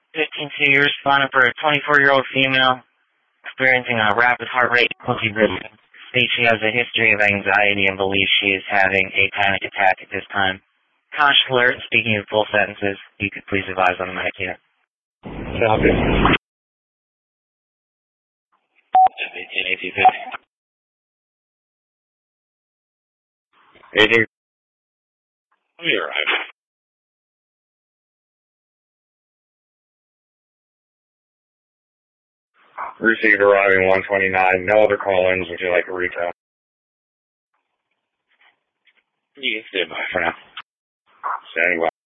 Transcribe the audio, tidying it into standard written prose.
15-2, you're responding for a 24-year-old female experiencing a rapid heart rate difficulty breathing. States she has a history of anxiety and believes she is having a panic attack at this time. Conscious alert, speaking in full sentences. You could please advise on the medicator. Copy. 18, 18. Let me arrive. Received arriving 129. No other call-ins. Would you like a retail? you can stand by for now. Standing by.